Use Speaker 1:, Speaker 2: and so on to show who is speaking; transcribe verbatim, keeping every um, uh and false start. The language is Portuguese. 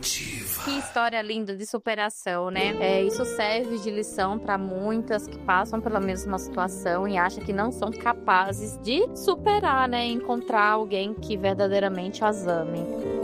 Speaker 1: Ativa.
Speaker 2: Que história linda de superação, né? É, isso serve de lição para muitas que passam pela mesma situação e acham que não são capazes de superar, né? Encontrar alguém que verdadeiramente as ame.